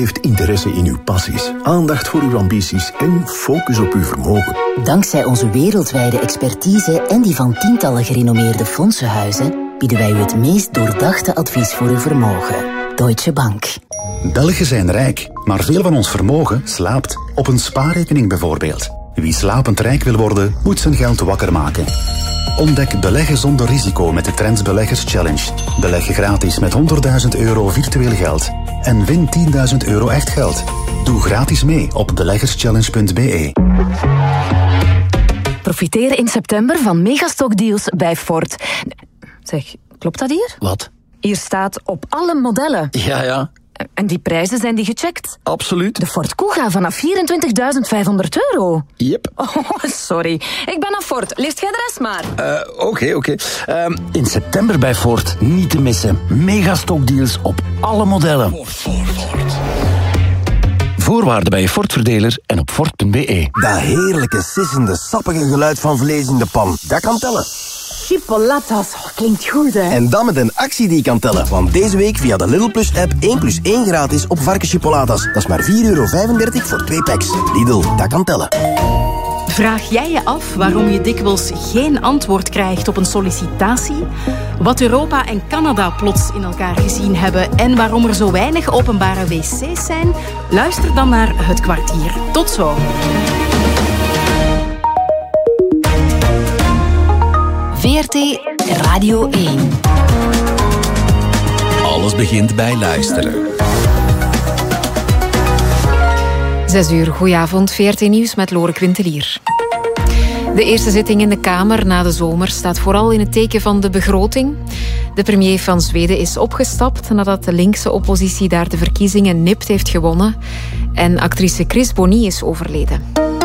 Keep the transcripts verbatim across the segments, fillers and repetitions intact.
heeft interesse in uw passies, aandacht voor uw ambities en focus op uw vermogen. Dankzij onze wereldwijde expertise en die van tientallen gerenommeerde fondsenhuizen bieden wij u het meest doordachte advies voor uw vermogen. Deutsche Bank. Belgen zijn rijk, maar veel van ons vermogen slaapt. Op een spaarrekening bijvoorbeeld. Wie slapend rijk wil worden, moet zijn geld wakker maken. Ontdek beleggen zonder risico met de Trends Beleggers Challenge. Beleg gratis met honderdduizend euro virtueel geld. En win tienduizend euro echt geld. Doe gratis mee op beleggerschallenge punt b e. Profiteer in september van megastockdeals bij Ford. Zeg, klopt dat hier? Wat? Hier staat op alle modellen. Ja, ja. En die prijzen, zijn die gecheckt? Absoluut. De Ford Kuga vanaf vierentwintigduizend vijfhonderd euro. Yep. Oh, sorry. Ik ben aan Ford. Leest jij de rest maar. Oké, uh, oké. Okay, okay. um, in september bij Ford niet te missen. Megastockdeals op alle modellen. Ford, Ford, Ford. Voorwaarden bij je Ford-verdeler en op Ford punt b e. Dat heerlijke, sissende, sappige geluid van vlees in de pan. Dat kan tellen. Chipolatas, oh, klinkt goed, hè? En dan met een actie die kan tellen. Want deze week via de Lidl Plus app één plus één gratis op varkenschipolatas. Dat is maar vier euro vijfendertig voor twee packs. Lidl, dat kan tellen. Vraag jij je af waarom je dikwijls geen antwoord krijgt op een sollicitatie? Wat Europa en Canada plots in elkaar gezien hebben en waarom er zo weinig openbare wc's zijn? Luister dan naar Het Kwartier. Tot zo. V R T Radio één. Alles begint bij luisteren. Zes uur, goedenavond, V R T Nieuws met Lore Quintelier. De eerste zitting in de Kamer na de zomer staat vooral in het teken van de begroting. De premier van Zweden is opgestapt nadat de linkse oppositie daar de verkiezingen nipt heeft gewonnen. En actrice Chris Bonny is overleden.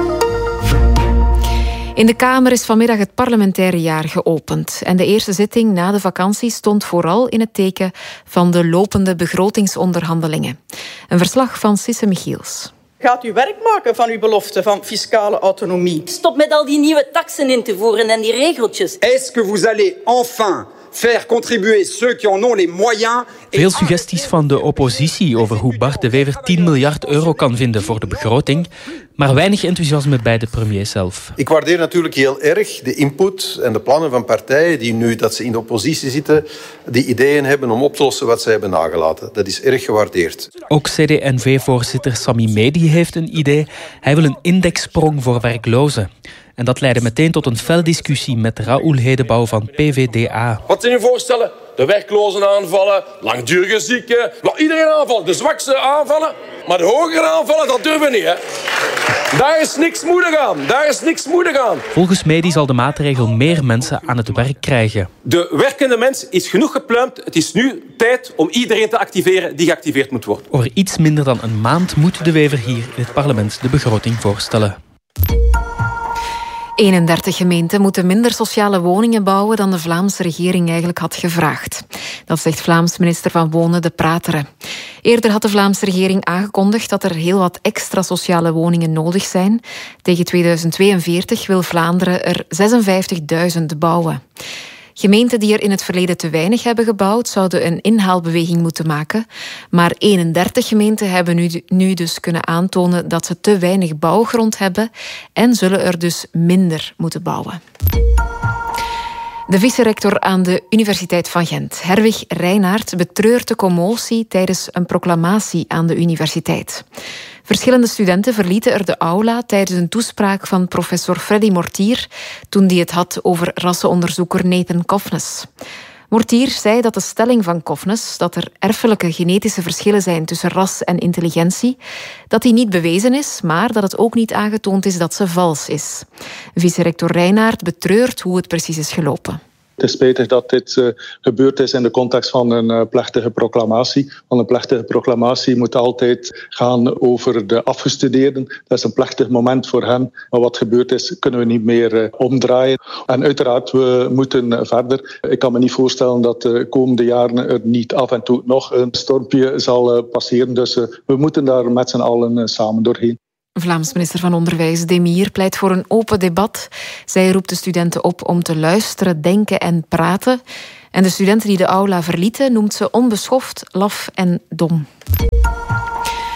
In de Kamer is vanmiddag het parlementaire jaar geopend. En de eerste zitting na de vakantie stond vooral in het teken van de lopende begrotingsonderhandelingen. Een verslag van Sisse Michiels. Gaat u werk maken van uw belofte van fiscale autonomie? Stop met al die nieuwe taksen in te voeren en die regeltjes. Est-ce que vous allez enfin faire contribuer ceux qui en ont les moyens? Veel suggesties van de oppositie over hoe Bart de Wever tien miljard euro kan vinden voor de begroting, maar weinig enthousiasme bij de premier zelf. Ik waardeer natuurlijk heel erg de input en de plannen van partijen die nu dat ze in de oppositie zitten, die ideeën hebben om op te lossen wat ze hebben nagelaten. Dat is erg gewaardeerd. Ook C D en V-voorzitter Sami Medi heeft een idee. Hij wil een indexsprong voor werklozen. En dat leidde meteen tot een fel discussie met Raoul Hedebouw van P V D A. Wat zijn uw voorstellen? De werklozen aanvallen, langdurige zieken, nou, iedereen aanvallen, de zwakste aanvallen. Maar de hogere aanvallen, dat durven we niet, hè. Daar is niks moedig aan, daar is niks moedig aan. Volgens Medi zal de maatregel meer mensen aan het werk krijgen. De werkende mens is genoeg gepluimd. Het is nu tijd om iedereen te activeren die geactiveerd moet worden. Over iets minder dan een maand moet de Wever hier in het parlement de begroting voorstellen. eenendertig gemeenten moeten minder sociale woningen bouwen dan de Vlaamse regering eigenlijk had gevraagd. Dat zegt Vlaams minister van Wonen De Prateren. Eerder had de Vlaamse regering aangekondigd dat er heel wat extra sociale woningen nodig zijn. Tegen tweeduizend tweeënveertig wil Vlaanderen er zesenvijftigduizend bouwen. Gemeenten die er in het verleden te weinig hebben gebouwd, zouden een inhaalbeweging moeten maken. Maar eenendertig gemeenten hebben nu, nu dus kunnen aantonen dat ze te weinig bouwgrond hebben en zullen er dus minder moeten bouwen. De vice-rector aan de Universiteit van Gent, Herwig Reinaert, betreurt de commotie tijdens een proclamatie aan de universiteit. Verschillende studenten verlieten er de aula tijdens een toespraak van professor Freddy Mortier toen die het had over rassenonderzoeker Nathan Cofnes. Mortier zei dat de stelling van Cofnes, dat er erfelijke genetische verschillen zijn tussen ras en intelligentie, dat die niet bewezen is, maar dat het ook niet aangetoond is dat ze vals is. Vice-rector Reinaert betreurt hoe het precies is gelopen. Het is spijtig dat dit uh, gebeurd is in de context van een uh, plechtige proclamatie. Want een plechtige proclamatie moet altijd gaan over de afgestudeerden. Dat is een plechtig moment voor hen. Maar wat gebeurd is, kunnen we niet meer uh, omdraaien. En uiteraard, we moeten uh, verder. Ik kan me niet voorstellen dat de komende jaren er niet af en toe nog een stormpje zal uh, passeren. Dus uh, we moeten daar met z'n allen uh, samen doorheen. Vlaams minister van Onderwijs Demir pleit voor een open debat. Zij roept de studenten op om te luisteren, denken en praten. En de studenten die de aula verlieten noemt ze onbeschoft, laf en dom.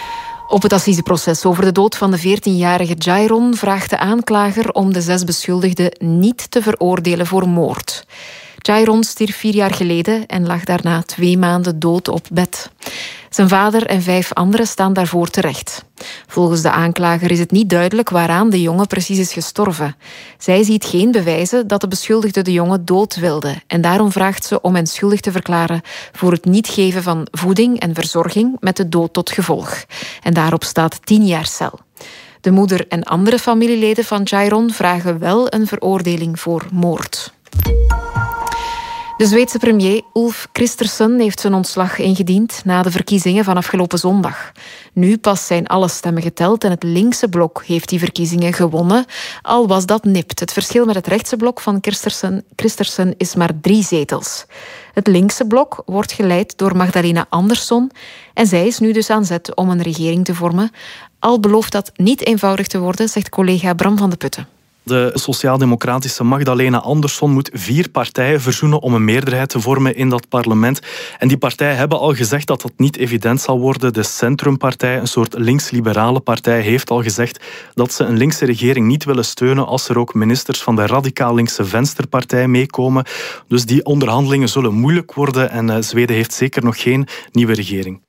Op het assiseproces over de dood van de veertienjarige Jairon vraagt de aanklager om de zes beschuldigden niet te veroordelen voor moord. Jairon stierf vier jaar geleden en lag daarna twee maanden dood op bed. Zijn vader en vijf anderen staan daarvoor terecht. Volgens de aanklager is het niet duidelijk waaraan de jongen precies is gestorven. Zij ziet geen bewijzen dat de beschuldigde de jongen dood wilde en daarom vraagt ze om hen schuldig te verklaren voor het niet geven van voeding en verzorging met de dood tot gevolg. En daarop staat tien jaar cel. De moeder en andere familieleden van Jairon vragen wel een veroordeling voor moord. De Zweedse premier Ulf Kristersson heeft zijn ontslag ingediend na de verkiezingen van afgelopen zondag. Nu pas zijn alle stemmen geteld en het linkse blok heeft die verkiezingen gewonnen, al was dat nipt. Het verschil met het rechtse blok van Kristersson, Kristersson is maar drie zetels. Het linkse blok wordt geleid door Magdalena Andersson en zij is nu dus aan zet om een regering te vormen. Al belooft dat niet eenvoudig te worden, zegt collega Bram van de Putten. De sociaal-democratische Magdalena Andersson moet vier partijen verzoenen om een meerderheid te vormen in dat parlement. En die partijen hebben al gezegd dat dat niet evident zal worden. De Centrumpartij, een soort links-liberale partij, heeft al gezegd dat ze een linkse regering niet willen steunen als er ook ministers van de radicaal-linkse Venstrepartij meekomen. Dus die onderhandelingen zullen moeilijk worden en uh, Zweden heeft zeker nog geen nieuwe regering.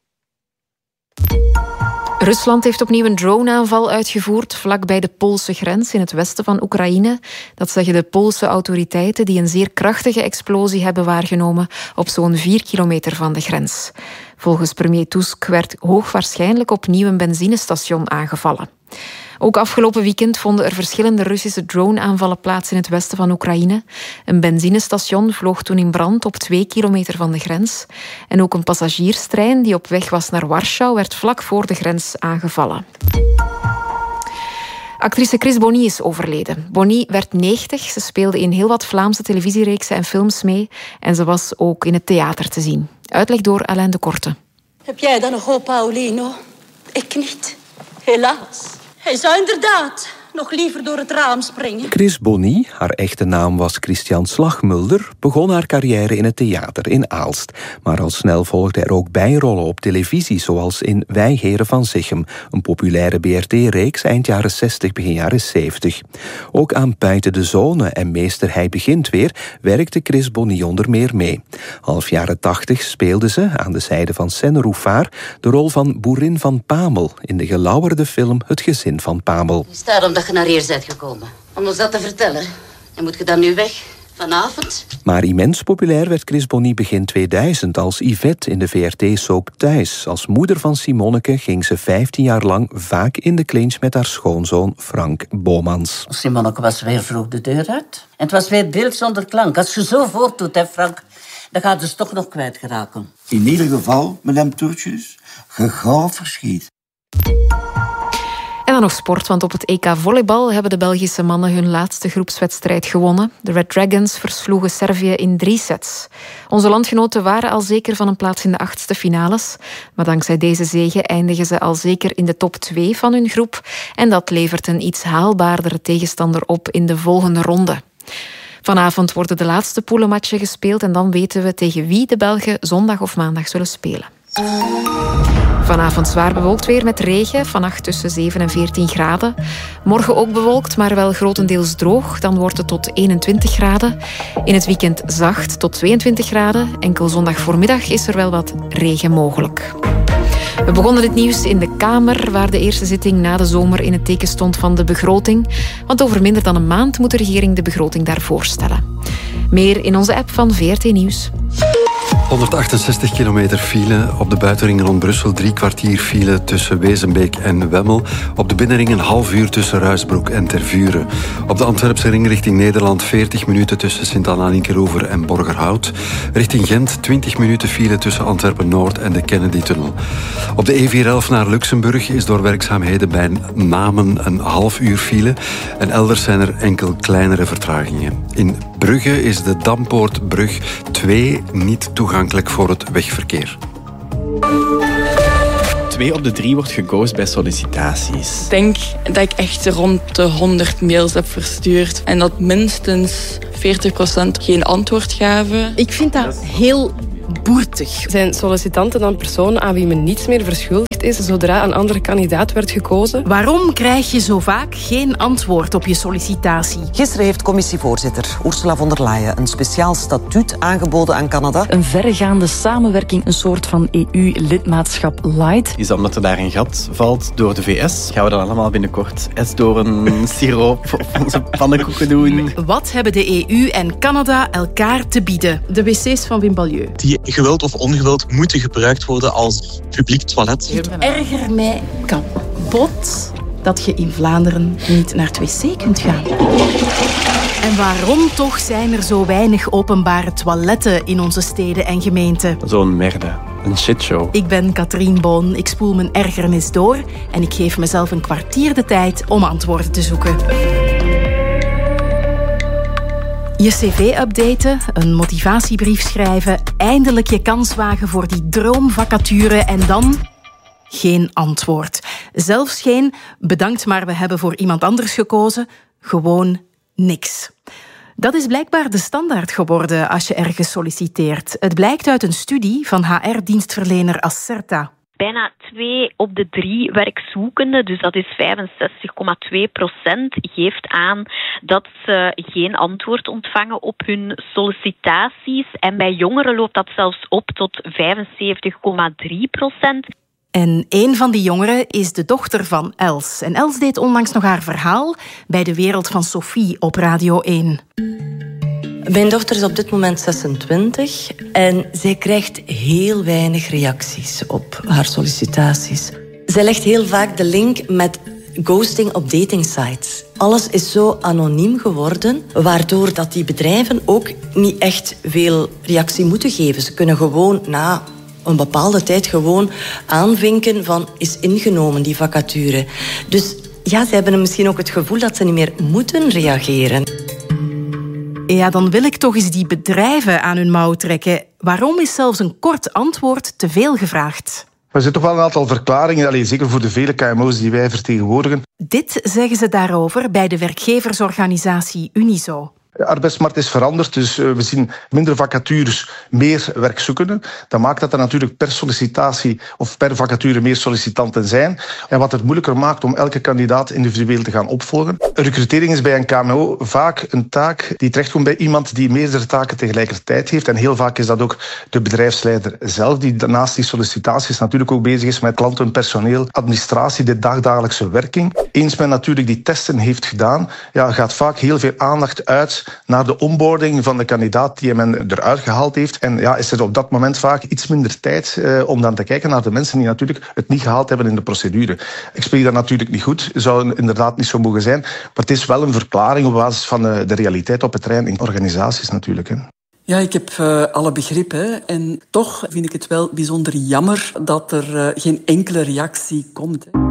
Rusland heeft opnieuw een droneaanval uitgevoerd vlakbij de Poolse grens in het westen van Oekraïne. Dat zeggen de Poolse autoriteiten die een zeer krachtige explosie hebben waargenomen op zo'n vier kilometer van de grens. Volgens premier Tusk werd hoogwaarschijnlijk opnieuw een benzinestation aangevallen. Ook afgelopen weekend vonden er verschillende Russische droneaanvallen plaats in het westen van Oekraïne. Een benzinestation vloog toen in brand op twee kilometer van de grens. En ook een passagierstrein die op weg was naar Warschau werd vlak voor de grens aangevallen. Actrice Chris Bonny is overleden. Bonny werd negentig, ze speelde in heel wat Vlaamse televisiereeksen en films mee en ze was ook in het theater te zien. Uitleg door Alain de Korte. Heb jij dan nog hoop, Paulino? Ik niet. Helaas. Hij zou inderdaad nog liever door het raam springen. Chris Bonny, haar echte naam was Christian Slagmulder, begon haar carrière in het theater in Aalst. Maar al snel volgden er ook bijrollen op televisie, zoals in Wij Heren van Zichem, een populaire B R T-reeks eind jaren zestig, begin jaren zeventig. Ook aan Buiten de Zone en Meester Hij Begint Weer werkte Chris Bonny onder meer mee. Half jaren tachtig speelde ze, aan de zijde van Senne Rouffard, de rol van boerin van Pamel in de gelauwerde film Het Gezin van Pamel. Is daarom dat je naar hier bent gekomen? Om ons dat te vertellen. En moet je dan nu weg? Vanavond? Maar immens populair werd Chris Bonny begin tweeduizend als Yvette in de V R T-soap Thuis. Als moeder van Simonneke ging ze vijftien jaar lang vaak in de clinch met haar schoonzoon Frank Bomans. Simonneke was weer vroeg de deur uit. En het was weer beeld zonder klank. Als je zo voortdoet, hè Frank, dan gaat ze toch nog kwijtgeraken. In ieder geval, madame Toertjes, gegaan verschiet. En dan nog sport, want op het E K volleybal hebben de Belgische mannen hun laatste groepswedstrijd gewonnen. De Red Dragons versloegen Servië in drie sets. Onze landgenoten waren al zeker van een plaats in de achtste finales. Maar dankzij deze zege eindigen ze al zeker in de top twee van hun groep. En dat levert een iets haalbaardere tegenstander op in de volgende ronde. Vanavond worden de laatste poelenmatchen gespeeld en dan weten we tegen wie de Belgen zondag of maandag zullen spelen. Vanavond zwaar bewolkt weer met regen, vannacht tussen zeven en veertien graden. Morgen ook bewolkt, maar wel grotendeels droog. Dan wordt het tot eenentwintig graden. In het weekend zacht tot tweeëntwintig graden. Enkel zondag voormiddag is er wel wat regen mogelijk. We begonnen dit nieuws in de Kamer, waar de eerste zitting na de zomer in het teken stond van de begroting. Want over minder dan een maand moet de regering de begroting daar voorstellen. Meer in onze app van V R T Nieuws. honderdachtenzestig kilometer file op de buitenring rond Brussel, drie kwartier file tussen Wezenbeek en Wemmel. Op de binnenring een half uur tussen Ruisbroek en Tervuren. Op de Antwerpse ring richting Nederland veertig minuten tussen Sint-Anna-Linkeroever en Borgerhout. Richting Gent twintig minuten file tussen Antwerpen-Noord en de Kennedy-tunnel. Op de E vierhonderdelf naar Luxemburg is door werkzaamheden bij Namen een half uur file. En elders zijn er enkel kleinere vertragingen. In Brugge is de Dampoortbrug twee niet toegankelijk voor het wegverkeer. Twee op de drie wordt geghost bij sollicitaties. Ik denk dat ik echt rond de honderd mails heb verstuurd en dat minstens veertig procent geen antwoord gaven. Ik vind dat heel boertig. Zijn sollicitanten dan personen aan wie men niets meer verschuldigt gebeurd is zodra een andere kandidaat werd gekozen. Waarom krijg je zo vaak geen antwoord op je sollicitatie? Gisteren heeft commissievoorzitter Ursula von der Leyen een speciaal statuut aangeboden aan Canada. Een verregaande samenwerking, een soort van E U-lidmaatschap light. Is dat omdat er daar een gat valt door de V S? Gaan we dan allemaal binnenkort eens door een siroop op onze pannenkoeken doen? Wat hebben de E U en Canada elkaar te bieden? De wc's van Wim Balieu. Die gewild of ongewild moeten gebruikt worden als publiek toilet. Ik erger mij kapot dat je in Vlaanderen niet naar het wc kunt gaan. En waarom toch zijn er zo weinig openbare toiletten in onze steden en gemeenten? Zo'n merde. Een shitshow. Ik ben Katrien Boon, ik spoel mijn ergernis door en ik geef mezelf een kwartier de tijd om antwoorden te zoeken. Je cv updaten, een motivatiebrief schrijven, eindelijk je kans wagen voor die droomvacature en dan geen antwoord. Zelfs geen bedankt, maar we hebben voor iemand anders gekozen. Gewoon niks. Dat is blijkbaar de standaard geworden als je ergens solliciteert. Het blijkt uit een studie van H R-dienstverlener Acerta. Bijna twee op de drie werkzoekenden, dus dat is vijfenzestig komma twee procent, geeft aan dat ze geen antwoord ontvangen op hun sollicitaties. En bij jongeren loopt dat zelfs op tot vijfenzeventig komma drie procent. En een van die jongeren is de dochter van Els. En Els deed onlangs nog haar verhaal bij De Wereld van Sophie op Radio één. Mijn dochter is op dit moment zesentwintig en zij krijgt heel weinig reacties op haar sollicitaties. Zij legt heel vaak de link met ghosting op datingsites. Alles is zo anoniem geworden, waardoor dat die bedrijven ook niet echt veel reactie moeten geven. Ze kunnen gewoon na een bepaalde tijd gewoon aanvinken van is ingenomen, die vacature. Dus ja, ze hebben misschien ook het gevoel dat ze niet meer moeten reageren. Ja, dan wil ik toch eens die bedrijven aan hun mouw trekken. Waarom is zelfs een kort antwoord te veel gevraagd? Er zijn toch wel een aantal verklaringen, allez, zeker voor de vele K M O's die wij vertegenwoordigen. Dit zeggen ze daarover bij de werkgeversorganisatie Unizo. De arbeidsmarkt is veranderd, dus we zien minder vacatures, meer werkzoekenden. Dat maakt dat er natuurlijk per sollicitatie of per vacature meer sollicitanten zijn. En wat het moeilijker maakt om elke kandidaat individueel te gaan opvolgen. Recrutering is bij een K M O vaak een taak die terechtkomt bij iemand die meerdere taken tegelijkertijd heeft. En heel vaak is dat ook de bedrijfsleider zelf, die naast die sollicitaties natuurlijk ook bezig is met klanten, personeel, administratie, de dagdagelijkse werking. Eens men natuurlijk die testen heeft gedaan, ja, gaat vaak heel veel aandacht uit naar de onboarding van de kandidaat die men eruit gehaald heeft. En ja, is er op dat moment vaak iets minder tijd eh, om dan te kijken naar de mensen die natuurlijk het niet gehaald hebben in de procedure. Ik spreek dat natuurlijk niet goed, zou inderdaad niet zo mogen zijn, maar het is wel een verklaring op basis van de, de realiteit op het terrein in organisaties natuurlijk. Hè. Ja, ik heb uh, alle begrip. Hè. En toch vind ik het wel bijzonder jammer dat er uh, geen enkele reactie komt. Hè.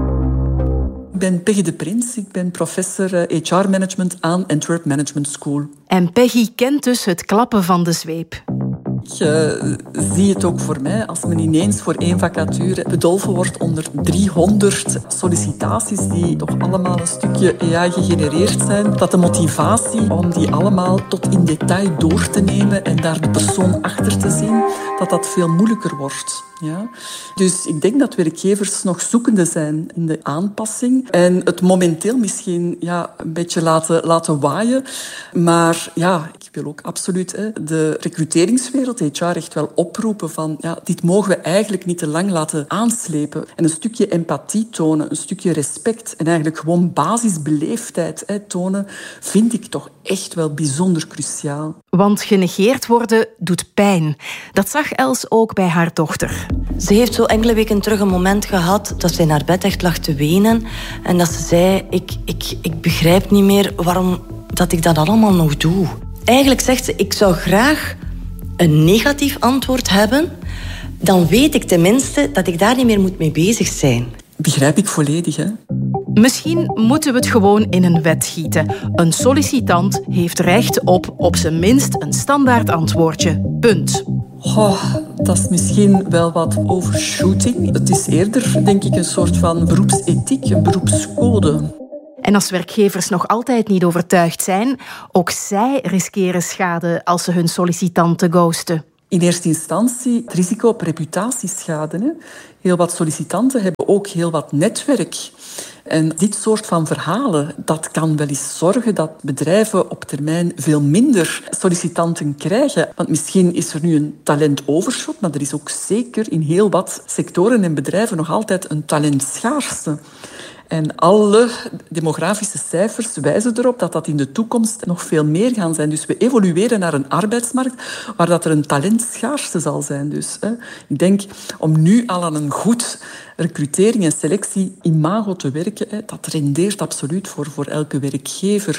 Ik ben Peggy de Prins, ik ben professor H R-management aan Antwerp Management School. En Peggy kent dus het klappen van de zweep. Ik uh, zie het ook voor mij als men ineens voor één vacature bedolven wordt onder driehonderd sollicitaties die toch allemaal een stukje A I gegenereerd zijn. Dat de motivatie om die allemaal tot in detail door te nemen en daar de persoon achter te zien, dat dat veel moeilijker wordt. Ja? Dus ik denk dat werkgevers nog zoekende zijn in de aanpassing en het momenteel misschien ja, een beetje laten, laten waaien. Maar ja, ik wil ook absoluut hè, de recruteringswereld, H R, echt wel oproepen van ja, dit mogen we eigenlijk niet te lang laten aanslepen. En een stukje empathie tonen, een stukje respect en eigenlijk gewoon basisbeleefdheid hè, tonen, vind ik toch echt wel bijzonder cruciaal. Want genegeerd worden doet pijn. Dat zag Els ook bij haar dochter. Ze heeft zo enkele weken terug een moment gehad dat ze in haar bed echt lag te wenen en dat ze zei, ik, ik, ik begrijp niet meer waarom dat ik dat allemaal nog doe. Eigenlijk zegt ze, ik zou graag een negatief antwoord hebben, dan weet ik tenminste dat ik daar niet meer moet mee bezig zijn. Begrijp ik volledig, hè? Misschien moeten we het gewoon in een wet gieten. Een sollicitant heeft recht op op zijn minst een standaard antwoordje. Punt. Oh, dat is misschien wel wat overshooting. Het is eerder, denk ik, een soort van beroepsethiek, een beroepscode. En als werkgevers nog altijd niet overtuigd zijn, ook zij riskeren schade als ze hun sollicitanten ghosten. In eerste instantie het risico op reputatieschade. Hè. Heel wat sollicitanten hebben ook heel wat netwerk. En dit soort van verhalen, dat kan wel eens zorgen dat bedrijven op termijn veel minder sollicitanten krijgen. Want misschien is er nu een talentoverschot, maar er is ook zeker in heel wat sectoren en bedrijven nog altijd een talentschaarste. En alle demografische cijfers wijzen erop dat dat in de toekomst nog veel meer gaan zijn. Dus we evolueren naar een arbeidsmarkt waar dat er een talentschaarste zal zijn. Dus hè, ik denk om nu al aan een goed recrutering en selectie imago te werken, hè, dat rendeert absoluut voor, voor elke werkgever.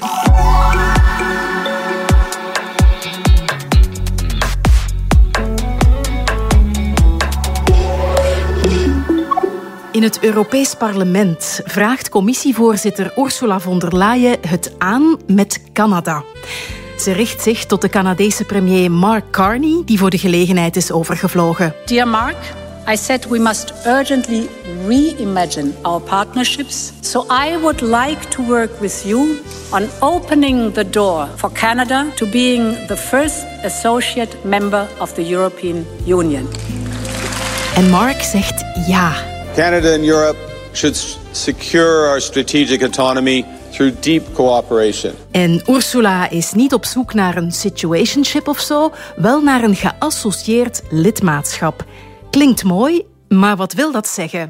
In het Europees Parlement vraagt commissievoorzitter Ursula von der Leyen het aan met Canada. Ze richt zich tot de Canadese premier Mark Carney, die voor de gelegenheid is overgevlogen. Dear Mark, I said we must urgently reimagine our partnerships. So I would like to work with you on opening the door for Canada to being the first associate member of the European Union. En Mark zegt ja. Canada and Europe should secure our strategic autonomy through deep cooperation. En Ursula is niet op zoek naar een situationship of zo, wel naar een geassocieerd lidmaatschap. Klinkt mooi, maar wat wil dat zeggen?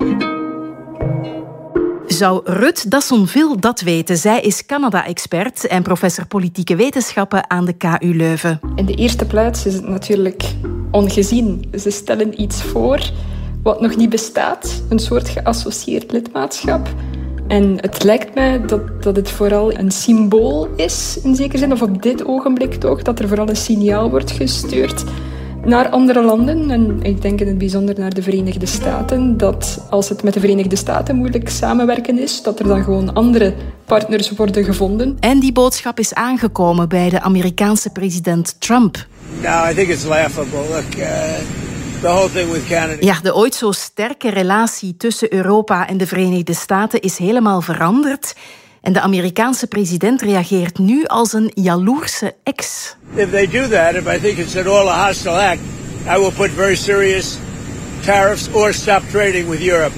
Zou Ruth Dassonville dat weten? Zij is Canada-expert en professor politieke wetenschappen aan de K U Leuven. In de eerste plaats is het natuurlijk ongezien. Ze stellen iets voor wat nog niet bestaat, een soort geassocieerd lidmaatschap. En het lijkt mij dat, dat het vooral een symbool is, in zekere zin, of op dit ogenblik toch, dat er vooral een signaal wordt gestuurd naar andere landen. En ik denk in het bijzonder naar de Verenigde Staten, dat als het met de Verenigde Staten moeilijk samenwerken is, dat er dan gewoon andere partners worden gevonden. En die boodschap is aangekomen bij de Amerikaanse president Trump. No, I think it's laughable. Look, uh... The whole thing with Canada. Ja, de ooit zo sterke relatie tussen Europa en de Verenigde Staten is helemaal veranderd. En de Amerikaanse president reageert nu als een jaloerse ex. If they do that, if I think it's at all a hostile act, I will put very serious tariffs or stop trading with Europe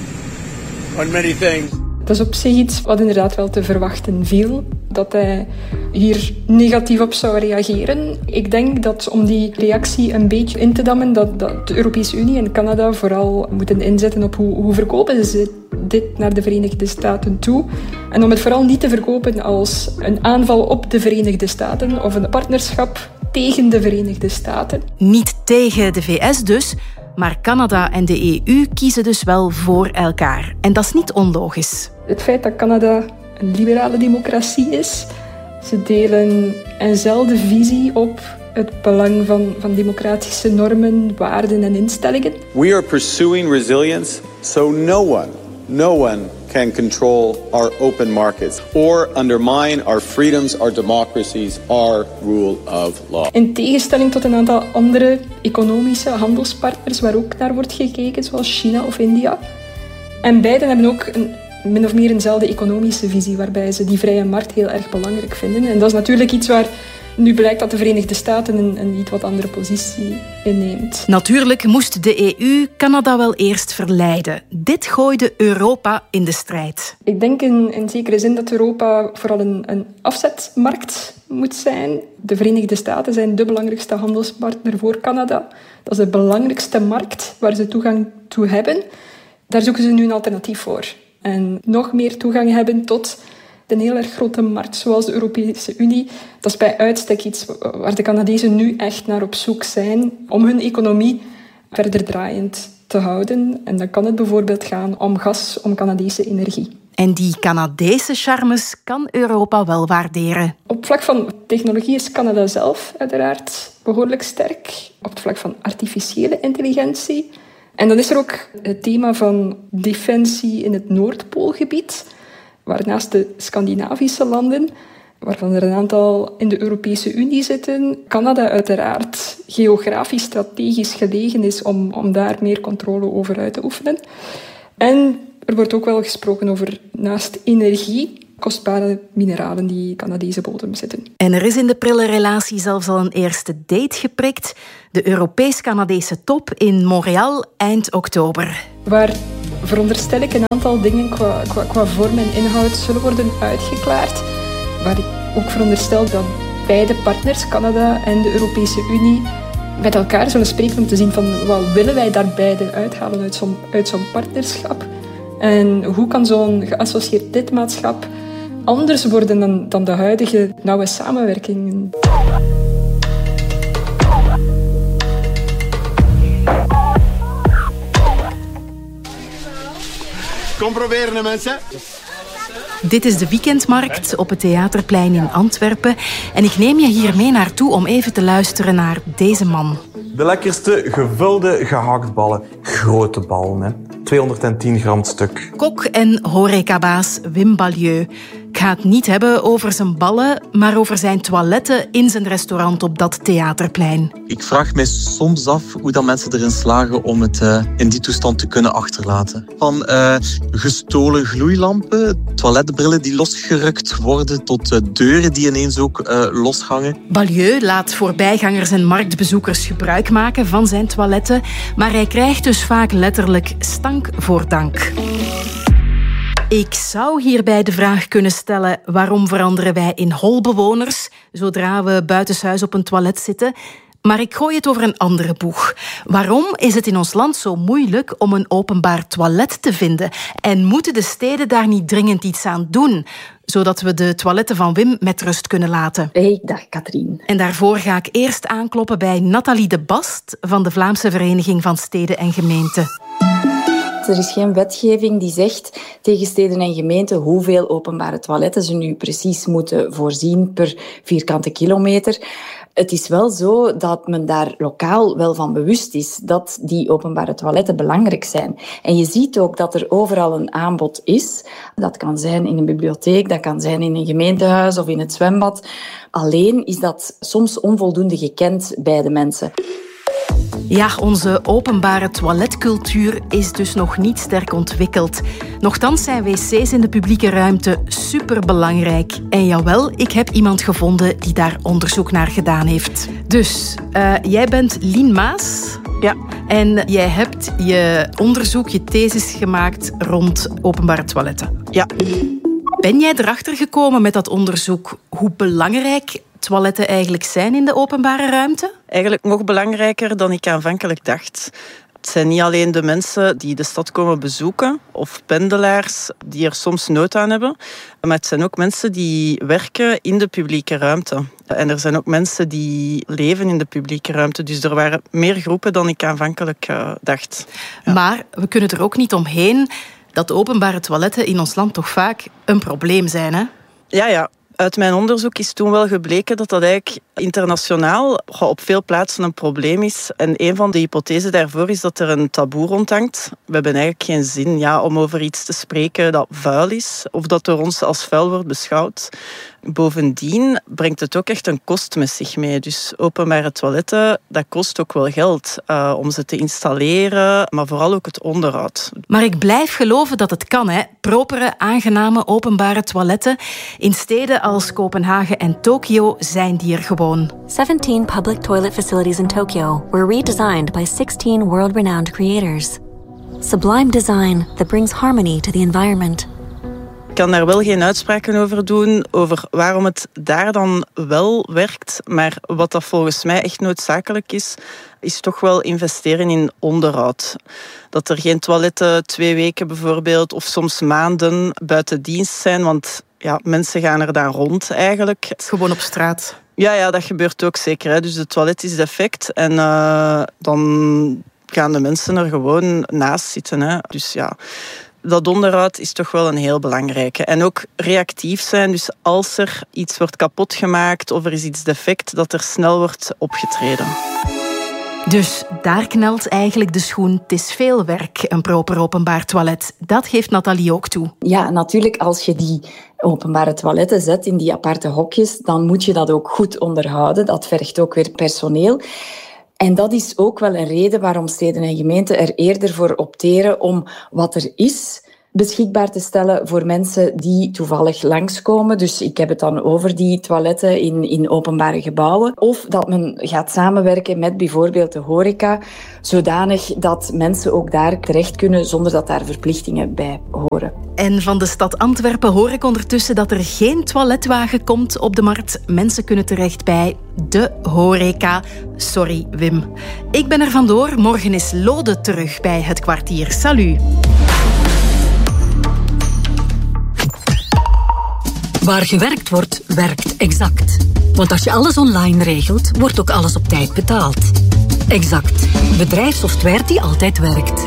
on many things. Dat is op zich iets wat inderdaad wel te verwachten viel, dat hij hier negatief op zou reageren. Ik denk dat om die reactie een beetje in te dammen, dat, dat de Europese Unie en Canada vooral moeten inzetten op hoe, hoe verkopen ze dit naar de Verenigde Staten toe. En om het vooral niet te verkopen als een aanval op de Verenigde Staten of een partnerschap tegen de Verenigde Staten. Niet tegen de V S dus, maar Canada en de E U kiezen dus wel voor elkaar. En dat is niet onlogisch. Het feit dat Canada een liberale democratie is, ze delen eenzelfde visie op het belang van, van democratische normen, waarden en instellingen. We are pursuing resilience, so no one, no one can control our open markets or undermine our freedoms, our democracies, our rule of law. In tegenstelling tot een aantal andere economische handelspartners waar ook naar wordt gekeken, zoals China of India. En beiden hebben ook een min of meer eenzelfde economische visie, waarbij ze die vrije markt heel erg belangrijk vinden. En dat is natuurlijk iets waar nu blijkt dat de Verenigde Staten een, een iets wat andere positie inneemt. Natuurlijk moest de E U Canada wel eerst verleiden. Dit gooide Europa in de strijd. Ik denk in, in zekere zin dat Europa vooral een, een afzetmarkt moet zijn. De Verenigde Staten zijn de belangrijkste handelspartner voor Canada. Dat is de belangrijkste markt waar ze toegang toe hebben. Daar zoeken ze nu een alternatief voor. En nog meer toegang hebben tot een heel erg grote markt zoals de Europese Unie. Dat is bij uitstek iets waar de Canadezen nu echt naar op zoek zijn om hun economie verder draaiend te houden. En dan kan het bijvoorbeeld gaan om gas, om Canadese energie. En die Canadese charmes kan Europa wel waarderen. Op het vlak van technologie is Canada zelf uiteraard behoorlijk sterk. Op het vlak van artificiële intelligentie. En dan is er ook het thema van defensie in het Noordpoolgebied, waarnaast de Scandinavische landen, waarvan er een aantal in de Europese Unie zitten, Canada uiteraard geografisch strategisch gelegen is om, om daar meer controle over uit te oefenen. En er wordt ook wel gesproken over, naast energie, kostbare mineralen die Canadese bodem zitten. En er is in de prille relatie zelfs al een eerste date geprikt. De Europees-Canadese top in Montreal eind oktober. Waar, veronderstel ik, een aantal dingen qua, qua, qua vorm en inhoud zullen worden uitgeklaard. Waar ik ook veronderstel dat beide partners, Canada en de Europese Unie, met elkaar zullen spreken om te zien van wat willen wij daar beide uithalen uit zo'n, uit zo'n partnerschap. En hoe kan zo'n geassocieerd lidmaatschap anders worden dan, dan de huidige nauwe samenwerking? Kom proberen, mensen. Dit is de weekendmarkt op het Theaterplein in Antwerpen. En ik neem je hier mee naartoe om even te luisteren naar deze man. De lekkerste gevulde gehaktballen. Grote ballen, hè. tweehonderdtien gram het stuk. Kok en horecabaas Wim Balieu. Ik ga het niet hebben over zijn ballen, maar over zijn toiletten in zijn restaurant op dat Theaterplein. Ik vraag mij soms af hoe dat mensen erin slagen om het uh, in die toestand te kunnen achterlaten. Van uh, gestolen gloeilampen, toiletbrillen die losgerukt worden, tot uh, deuren die ineens ook uh, loshangen. Balieu laat voorbijgangers en marktbezoekers gebruik maken van zijn toiletten, maar hij krijgt dus vaak letterlijk stank voor dank. Ik zou hierbij de vraag kunnen stellen: waarom veranderen wij in holbewoners zodra we buitenshuis op een toilet zitten? Maar ik gooi het over een andere boeg. Waarom is het in ons land zo moeilijk om een openbaar toilet te vinden? En moeten de steden daar niet dringend iets aan doen, zodat we de toiletten van Wim met rust kunnen laten? Hey, dag Katrien. En daarvoor ga ik eerst aankloppen bij Nathalie de Bast van de Vlaamse Vereniging van Steden en Gemeenten. Er is geen wetgeving die zegt tegen steden en gemeenten hoeveel openbare toiletten ze nu precies moeten voorzien per vierkante kilometer. Het is wel zo dat men daar lokaal wel van bewust is dat die openbare toiletten belangrijk zijn. En je ziet ook dat er overal een aanbod is. Dat kan zijn in een bibliotheek, dat kan zijn in een gemeentehuis of in het zwembad. Alleen is dat soms onvoldoende gekend bij de mensen. Ja, onze openbare toiletcultuur is dus nog niet sterk ontwikkeld. Nochtans zijn wc's in de publieke ruimte superbelangrijk. En jawel, ik heb iemand gevonden die daar onderzoek naar gedaan heeft. Dus, uh, jij bent Lien Maas. Ja. En jij hebt je onderzoek, je thesis gemaakt rond openbare toiletten. Ja. Ben jij erachter gekomen met dat onderzoek hoe belangrijk toiletten eigenlijk zijn in de openbare ruimte? Eigenlijk nog belangrijker dan ik aanvankelijk dacht. Het zijn niet alleen de mensen die de stad komen bezoeken of pendelaars die er soms nood aan hebben, maar het zijn ook mensen die werken in de publieke ruimte. En er zijn ook mensen die leven in de publieke ruimte. Dus er waren meer groepen dan ik aanvankelijk uh, dacht. Ja. Maar we kunnen er ook niet omheen dat openbare toiletten in ons land toch vaak een probleem zijn, hè? Ja, ja. Uit mijn onderzoek is toen wel gebleken dat dat eigenlijk internationaal op veel plaatsen een probleem is. En een van de hypothesen daarvoor is dat er een taboe rondhangt. We hebben eigenlijk geen zin ja, om over iets te spreken dat vuil is of dat door ons als vuil wordt beschouwd. Bovendien brengt het ook echt een kost met zich mee. Dus openbare toiletten, dat kost ook wel geld uh, om ze te installeren, maar vooral ook het onderhoud. Maar ik blijf geloven dat het kan, hè. Propere, aangename openbare toiletten. In steden als Kopenhagen en Tokio zijn die er gewoon. seventeen public toilet facilities in Tokyo were redesigned by sixteen world-renowned creators. Sublime design that brings harmony to the environment. Ik kan daar wel geen uitspraken over doen, over waarom het daar dan wel werkt. Maar wat dat volgens mij echt noodzakelijk is, is toch wel investeren in onderhoud. Dat er geen toiletten twee weken bijvoorbeeld, of soms maanden buiten dienst zijn, want ja, mensen gaan er dan rond eigenlijk. Gewoon op straat. Ja, ja, dat gebeurt ook zeker. Hè. Dus de toilet is defect en uh, dan gaan de mensen er gewoon naast zitten. Hè. Dus ja, dat onderhoud is toch wel een heel belangrijke. En ook reactief zijn, dus als er iets wordt kapot gemaakt of er is iets defect, dat er snel wordt opgetreden. Dus daar knelt eigenlijk de schoen. Het is veel werk, een proper openbaar toilet. Dat geeft Nathalie ook toe. Ja, natuurlijk, als je die openbare toiletten zet in die aparte hokjes, dan moet je dat ook goed onderhouden. Dat vergt ook weer personeel. En dat is ook wel een reden waarom steden en gemeenten er eerder voor opteren om wat er is beschikbaar te stellen voor mensen die toevallig langskomen. Dus ik heb het dan over die toiletten in, in openbare gebouwen. Of dat men gaat samenwerken met bijvoorbeeld de horeca, zodanig dat mensen ook daar terecht kunnen zonder dat daar verplichtingen bij horen. En van de stad Antwerpen hoor ik ondertussen dat er geen toiletwagen komt op de markt. Mensen kunnen terecht bij de horeca. Sorry, Wim. Ik ben er vandoor. Morgen is Lode terug bij Het Kwartier. Salut. Waar gewerkt wordt, werkt Exact. Want als je alles online regelt, wordt ook alles op tijd betaald. Exact. Bedrijfssoftware die altijd werkt.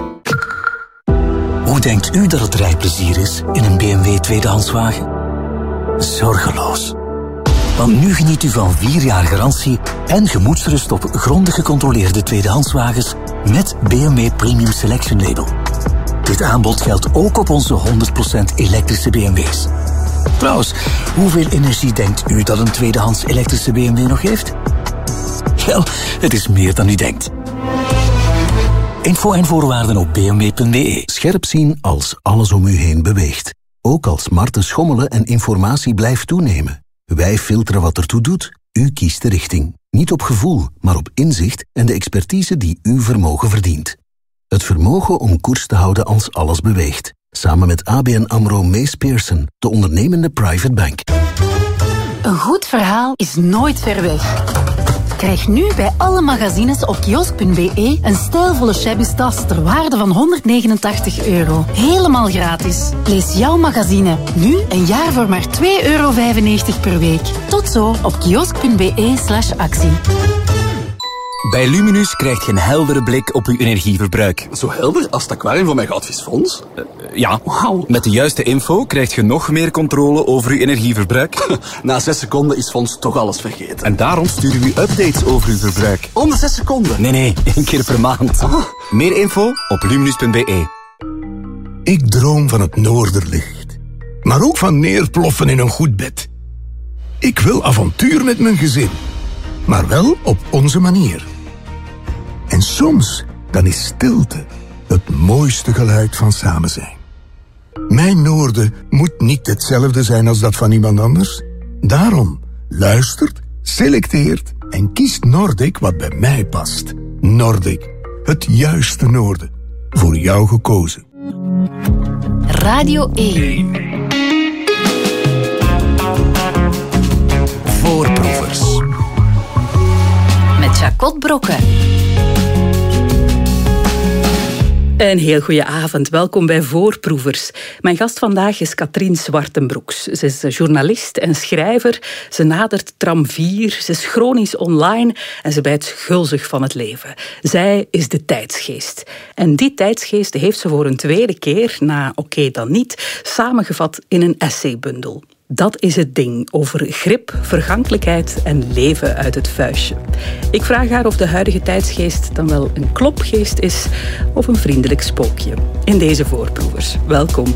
Hoe denkt u dat het rijplezier is in een B M W tweedehandswagen? Zorgeloos. Want nu geniet u van vier jaar garantie en gemoedsrust op grondig gecontroleerde tweedehandswagens met B M W Premium Selection Label. Dit aanbod geldt ook op onze honderd procent elektrische B M W's. Trouwens, hoeveel energie denkt u dat een tweedehands elektrische B M W nog heeft? Wel, het is meer dan u denkt. Info en voorwaarden op b m w punt b e. Scherp zien als alles om u heen beweegt. Ook als markten schommelen en informatie blijft toenemen. Wij filteren wat ertoe doet. U kiest de richting. Niet op gevoel, maar op inzicht en de expertise die uw vermogen verdient. Het vermogen om koers te houden als alles beweegt. Samen met A B N AMRO Mees Pearson, de ondernemende private bank. Een goed verhaal is nooit ver weg. Krijg nu bij alle magazines op kiosk punt b e een stijlvolle shabby tas ter waarde van honderdnegenentachtig euro. Helemaal gratis. Lees jouw magazine nu een jaar voor maar twee euro vijfennegentig per week. Tot zo op kiosk punt b e slash actie. Bij Luminus krijgt je een heldere blik op uw energieverbruik. Zo helder als het aquarium van mijn goudvisfonds? Uh, ja, wow. Met de juiste info krijg je nog meer controle over uw energieverbruik. Na zes seconden is Fons toch alles vergeten. En daarom sturen we u updates over uw verbruik. Onder zes seconden? Nee, nee, één keer per maand. Ah. Meer info op luminus punt b e. Ik droom van het noorderlicht. Maar ook van neerploffen in een goed bed. Ik wil avontuur met mijn gezin. Maar wel op onze manier. En soms, dan is stilte het mooiste geluid van samen zijn. Mijn noorden moet niet hetzelfde zijn als dat van iemand anders. Daarom luistert, selecteert en kiest Nordic wat bij mij past. Nordic, het juiste noorden. Voor jou gekozen. Radio één. Voorproevers. Met Jacot Brokken. Een heel goede avond. Welkom bij Voorproevers. Mijn gast vandaag is Katrien Zwartenbroeks. Ze is journalist en schrijver. Ze nadert tram vier. Ze is chronisch online en ze bijt gulzig van het leven. Zij is de tijdsgeest. En die tijdsgeest heeft ze voor een tweede keer, na Oké dan niet, samengevat in een essaybundel. Dat is het ding over grip, vergankelijkheid en leven uit het vuistje. Ik vraag haar of de huidige tijdsgeest dan wel een klopgeest is of een vriendelijk spookje. In deze Voorproevers. Welkom.